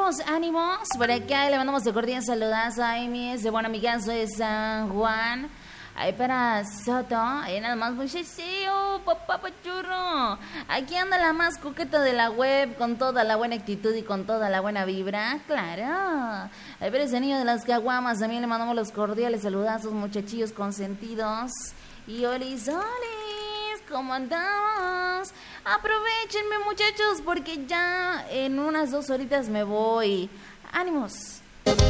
ánimos. Por acá le mandamos de cordial saludazo a Amy, de buen amigazo de San Juan. Ahí para Soto, ahí nada más muchachillo, papá pachurro. Aquí anda la más coqueta de la web, con toda la buena actitud y con toda la buena vibra, claro. Ahí para ese niño de las caguamas, también le mandamos los cordiales saludazos, muchachillos consentidos. Y olis, olis, ¿cómo andamos? Aprovechenme, muchachos, porque ya en unas 2 horitas me voy. ¡Ánimos!